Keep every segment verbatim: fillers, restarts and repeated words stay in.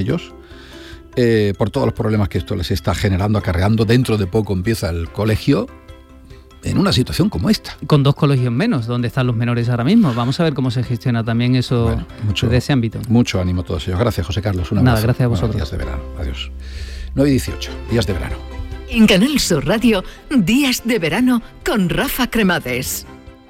ellos, eh, por todos los problemas que esto les está generando, acarreando. Dentro de poco empieza el colegio, en una situación como esta. Con dos colegios menos, ¿dónde están los menores ahora mismo? Vamos a ver cómo se gestiona también eso, bueno, mucho, desde ese ámbito. Mucho ánimo a todos ellos. Gracias, José Carlos. Un Nada, gracias a vosotros. Bueno, días de verano. Adiós. nueve y dieciocho, días de verano. En Canal Sur Radio, Días de Verano con Rafa Cremades.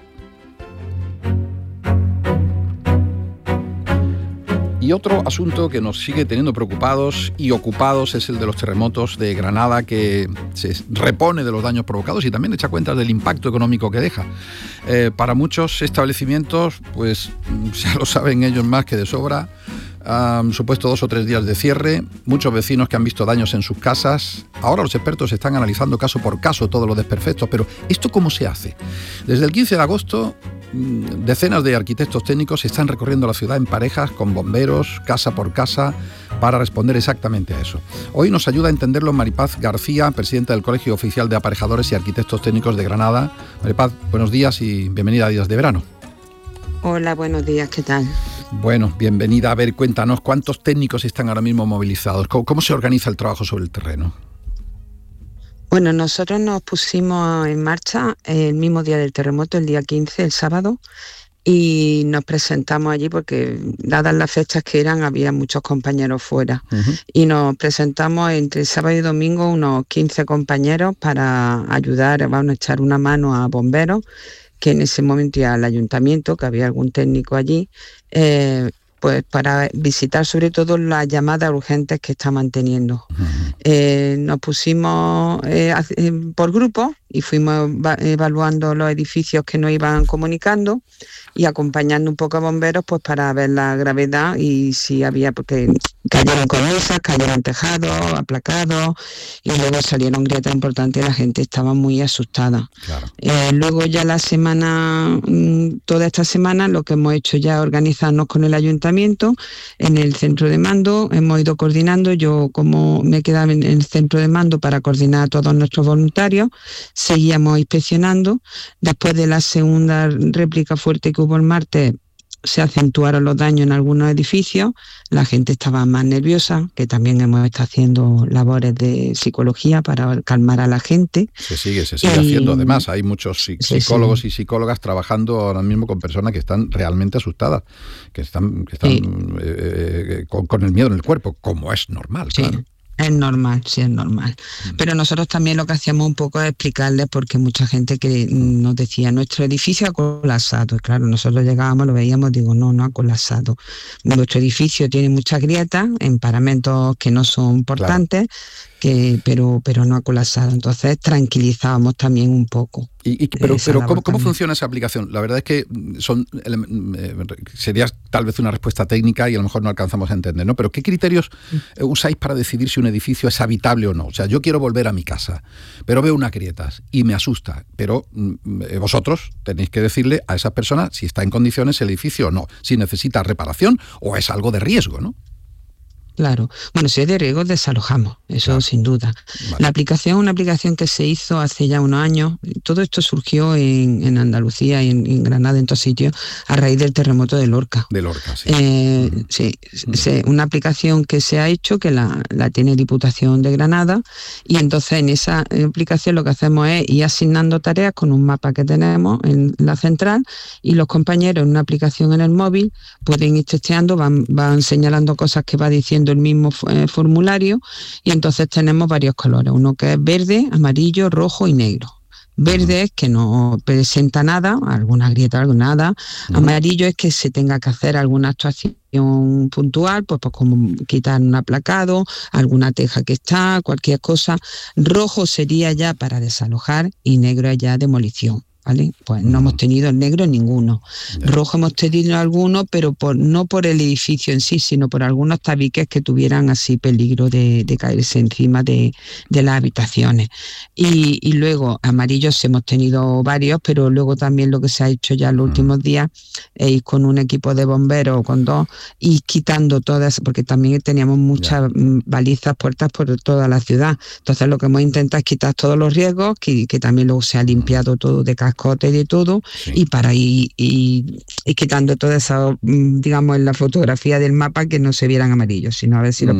Y otro asunto que nos sigue teniendo preocupados y ocupados es el de los terremotos de Granada, que se repone de los daños provocados y también echa cuentas del impacto económico que deja. Eh, para muchos establecimientos, pues ya lo saben ellos más que de sobra, han supuesto dos o tres días de cierre, muchos vecinos que han visto daños en sus casas. Ahora los expertos están analizando caso por caso todos los desperfectos, pero ¿esto cómo se hace? Desde el quince de agosto, decenas de arquitectos técnicos están recorriendo la ciudad en parejas con bomberos, casa por casa, para responder exactamente a eso. Hoy nos ayuda a entenderlo Maripaz García, presidenta del Colegio Oficial de Aparejadores y Arquitectos Técnicos de Granada. Maripaz, buenos días y bienvenida a Días de Verano. Hola, buenos días, ¿qué tal? Bueno, bienvenida. A ver, cuéntanos, ¿cuántos técnicos están ahora mismo movilizados? ¿Cómo, cómo se organiza el trabajo sobre el terreno? Bueno, nosotros nos pusimos en marcha el mismo día del terremoto, el día quince, el sábado, y nos presentamos allí porque, dadas las fechas que eran, había muchos compañeros fuera. Uh-huh. Y nos presentamos entre sábado y domingo unos quince compañeros para ayudar, vamos a echar una mano a bomberos, que en ese momento ya al ayuntamiento, que había algún técnico allí, eh, pues para visitar sobre todo las llamadas urgentes que está manteniendo. Uh-huh. Eh, nos pusimos eh, por grupo y fuimos evaluando los edificios que nos iban comunicando y acompañando un poco a bomberos pues para ver la gravedad y si había, porque cayeron cosas, cayeron tejados, aplacados y luego salieron grietas importantes y la gente estaba muy asustada. Claro. Eh, luego ya la semana, toda esta semana lo que hemos hecho ya es organizarnos con el ayuntamiento en el centro de mando, hemos ido coordinando, yo como me quedaba en el centro de mando para coordinar a todos nuestros voluntarios, seguíamos inspeccionando. Después de la segunda réplica fuerte que hubo el martes, se acentuaron los daños en algunos edificios, la gente estaba más nerviosa, que también hemos estado haciendo labores de psicología para calmar a la gente. Se sigue, se sigue y, haciendo. Además, hay muchos psicólogos sí, sí. y psicólogas trabajando ahora mismo con personas que están realmente asustadas, que están, que están sí. eh, con, con el miedo en el cuerpo, como es normal, sí. claro. Es normal, sí es normal. Mm. Pero nosotros también lo que hacíamos un poco es explicarles, porque mucha gente que nos decía, nuestro edificio ha colapsado. Y claro, nosotros llegábamos, lo veíamos, digo, no, no ha colapsado. Nuestro edificio tiene muchas grietas en paramentos que no son importantes, claro. que, pero, pero no ha colapsado. Entonces tranquilizábamos también un poco. Y, y, pero pero ¿cómo, ¿cómo funciona esa aplicación? La verdad es que son eh, sería tal vez una respuesta técnica y a lo mejor no alcanzamos a entender, ¿no? Pero ¿qué criterios eh, usáis para decidir si un edificio es habitable o no? O sea, yo quiero volver a mi casa, pero veo unas grietas y me asusta, pero eh, vosotros tenéis que decirle a esas personas si está en condiciones el edificio o no, si necesita reparación o es algo de riesgo, ¿no? Claro. Bueno, si es de riesgo, desalojamos, eso claro. sin duda. Vale. La aplicación es una aplicación que se hizo hace ya unos años. Todo esto surgió en, en Andalucía y en, en Granada, en todos sitios, a raíz del terremoto de Lorca. De Lorca, sí. Eh, mm. Sí, mm. sí, una aplicación que se ha hecho, que la, la tiene Diputación de Granada, y entonces en esa aplicación lo que hacemos es ir asignando tareas con un mapa que tenemos en la central, y los compañeros en una aplicación en el móvil pueden ir testeando, van, van señalando cosas que va diciendo el mismo eh, formulario, y entonces tenemos varios colores, uno que es verde, amarillo, rojo y negro. Verde es que no presenta nada, alguna grieta, nada. Uh-huh. Amarillo es que se tenga que hacer alguna actuación puntual, pues, pues como quitar un aplacado, alguna teja que está, cualquier cosa. Rojo sería ya para desalojar y negro es ya demolición. ¿Vale? Pues no hemos tenido el negro en ninguno. Yeah. Rojo hemos tenido alguno, pero por, no por el edificio en sí, sino por algunos tabiques que tuvieran así peligro de, de caerse encima de, de las habitaciones. Y, y luego amarillos hemos tenido varios, pero luego también lo que se ha hecho ya en los mm. últimos días es ir con un equipo de bomberos o con dos y quitando todas, porque también teníamos muchas yeah. balizas, puertas por toda la ciudad. Entonces lo que hemos intentado es quitar todos los riesgos, que, que también luego se ha limpiado todo de cascote de todo, sí. y para ir, ir, ir quitando toda esa, digamos, en la fotografía del mapa, que no se vieran amarillos, sino a ver si mm. los